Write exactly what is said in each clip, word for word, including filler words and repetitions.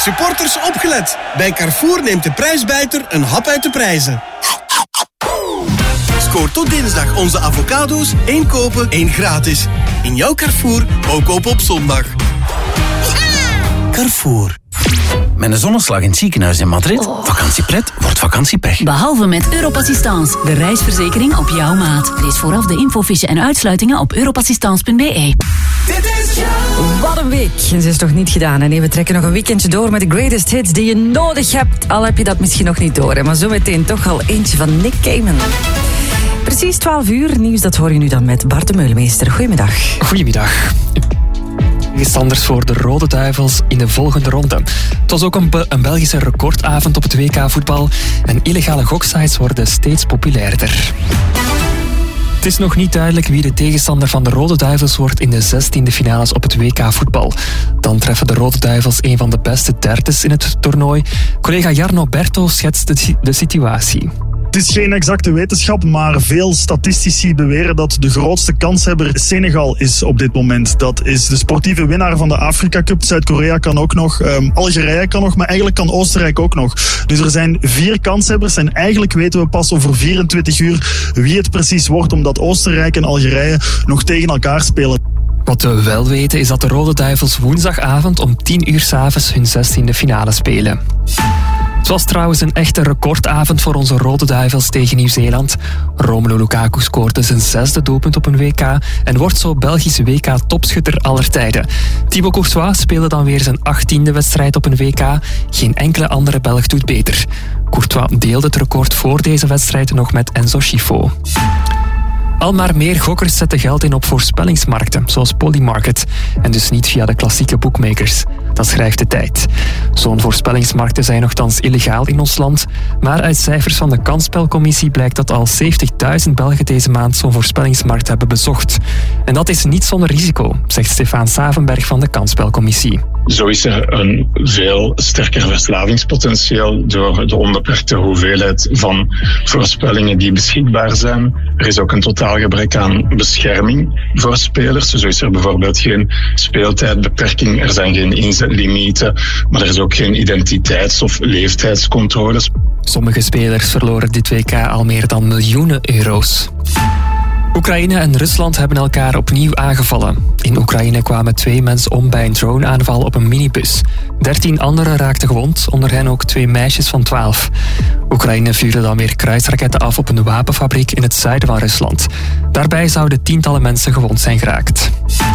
Supporters opgelet. Bij Carrefour neemt de prijsbijter een hap uit de prijzen. Scoor tot dinsdag onze avocado's. één kopen, één gratis. In jouw Carrefour, ook kopen op zondag. Carrefour. Met een zonneslag in het ziekenhuis in Madrid. Oh. Vakantiepret wordt vakantiepech. Behalve met Europassistance, de reisverzekering op jouw maat. Lees vooraf de infofiche en uitsluitingen op europassistance punt b e. Dit is Wat een week. En ze is nog niet gedaan. En nee, we trekken nog een weekendje door met de greatest hits die je nodig hebt. Al heb je dat misschien nog niet door. Hè. Maar zometeen toch al eentje van Nick Cayman. Precies twaalf uur. Nieuws, dat hoor je nu dan met Bart de Meulemeester. Goedemiddag. Goedemiddag. Tegenstanders voor de Rode Duivels in de volgende ronde. Het was ook een, Be- een Belgische recordavond op het W K-voetbal en illegale goksites worden steeds populairder. Het is nog niet duidelijk wie de tegenstander van de Rode Duivels wordt in de zestiende finales op het W K-voetbal. Dan treffen de Rode Duivels een van de beste derdes in het toernooi. Collega Jarno Berto schetst de, de situatie. Het is geen exacte wetenschap, maar veel statistici beweren dat de grootste kanshebber Senegal is op dit moment. Dat is de sportieve winnaar van de Afrika Cup. Zuid-Korea kan ook nog, um, Algerije kan nog, maar eigenlijk kan Oostenrijk ook nog. Dus er zijn vier kanshebbers en eigenlijk weten we pas over vierentwintig uur wie het precies wordt, omdat Oostenrijk en Algerije nog tegen elkaar spelen. Wat we wel weten is dat de Rode Duivels woensdagavond om tien uur 's avonds hun zestiende finale spelen. Het was trouwens een echte recordavond voor onze Rode Duivels tegen Nieuw-Zeeland. Romelu Lukaku scoorde zijn zesde doelpunt op een W K en wordt zo Belgisch W K-topschutter aller tijden. Thibaut Courtois speelde dan weer zijn achttiende wedstrijd op een W K. Geen enkele andere Belg doet beter. Courtois deelde het record voor deze wedstrijd nog met Enzo Schifo. Al maar meer gokkers zetten geld in op voorspellingsmarkten, zoals Polymarket, en dus niet via de klassieke bookmakers. Dat schrijft de Tijd. Zo'n voorspellingsmarkten zijn nogthans illegaal in ons land, maar uit cijfers van de Kansspelcommissie blijkt dat al zeventigduizend Belgen deze maand zo'n voorspellingsmarkt hebben bezocht. En dat is niet zonder risico, zegt Stefan Savenberg van de Kansspelcommissie. Zo is er een veel sterker verslavingspotentieel door de onbeperkte hoeveelheid van voorspellingen die beschikbaar zijn. Er is ook een totaal gebrek aan bescherming voor spelers. Zo is er bijvoorbeeld geen speeltijdbeperking, er zijn geen inzetlimieten, maar er is ook geen identiteits- of leeftijdscontroles. Sommige spelers verloren dit W K al meer dan miljoenen euro's. Oekraïne en Rusland hebben elkaar opnieuw aangevallen. In Oekraïne kwamen twee mensen om bij een droneaanval op een minibus. Dertien anderen raakten gewond, onder hen ook twee meisjes van twaalf. Oekraïne vuurde dan weer kruisraketten af op een wapenfabriek in het zuiden van Rusland. Daarbij zouden tientallen mensen gewond zijn geraakt.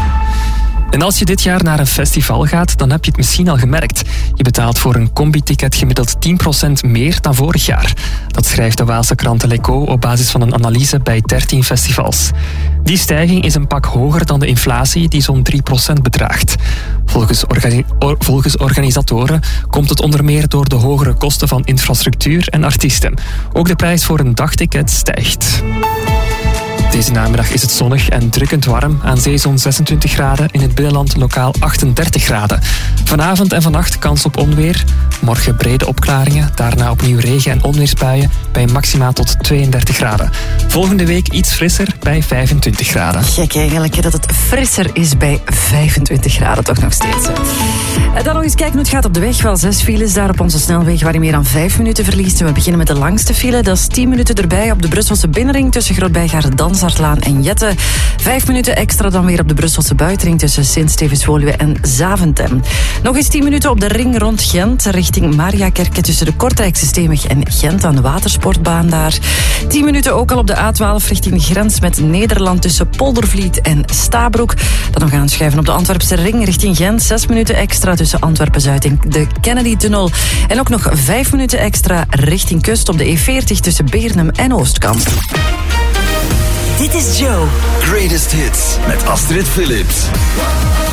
En als je dit jaar naar een festival gaat, dan heb je het misschien al gemerkt. Je betaalt voor een combi-ticket gemiddeld tien procent meer dan vorig jaar. Dat schrijft de Waalse krant L'Echo op basis van een analyse bij dertien festivals. Die stijging is een pak hoger dan de inflatie die zo'n drie procent bedraagt. Volgens, organi- or- volgens organisatoren komt het onder meer door de hogere kosten van infrastructuur en artiesten. Ook de prijs voor een dagticket stijgt. Deze namiddag is het zonnig en drukkend warm. Aan zee zo'n zesentwintig graden, in het binnenland lokaal achtendertig graden. Vanavond en vannacht kans op onweer. Morgen brede opklaringen, daarna opnieuw regen- en onweersbuien bij maximaal tot tweeëndertig graden. Volgende week iets frisser bij vijfentwintig graden. Gek eigenlijk dat het frisser is bij vijfentwintig graden, toch nog steeds. Hè. Dan nog eens kijken hoe het gaat op de weg. Wel zes files daar op onze snelweg waar je meer dan vijf minuten verliest. We beginnen met de langste file, dat is tien minuten erbij op de Brusselse binnenring tussen Grootbijgaarden, Dansaardlaan en Jette. Vijf minuten extra dan weer op de Brusselse buitenring tussen Sint-Stevens-Woluwe en Zaventem. Nog eens tien minuten op de ring rond Gent, richting Mariakerke tussen de Kortrijkse Steenweg en Gent aan de watersportbaan daar. tien minuten ook al op de A twaalf richting de grens met Nederland tussen Poldervliet en Stabroek. Dan nog aanschuiven op de Antwerpse ring richting Gent. Zes minuten extra tussen Antwerpen-Zuid en de Kennedy-tunnel. En ook nog vijf minuten extra richting kust op de E veertig tussen Beernem en Oostkamp. Dit is Joe. Greatest Hits met Astrid Phillips.